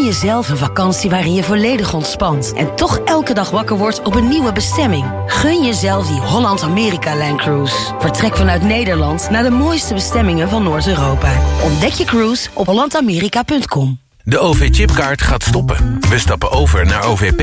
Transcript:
jezelf een vakantie waarin je volledig ontspant en toch elke dag wakker wordt op een nieuwe bestemming? Gun jezelf die Holland-Amerika-Line Cruise. Vertrek vanuit Nederland naar de mooiste bestemmingen van Noord-Europa. Ontdek je cruise op hollandamerika.com. De OV-chipkaart gaat stoppen. We stappen over naar OVP.